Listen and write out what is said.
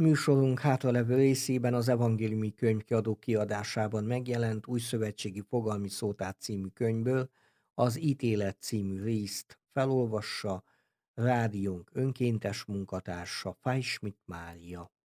Műsorunk hátralevő részében az Evangéliumi Könyvkiadó kiadásában megjelent Újszövetségi Fogalmi Szótár című könyvből az Ítélet című részt felolvassa rádiónk önkéntes munkatársa, Fáy Schmidt Mária.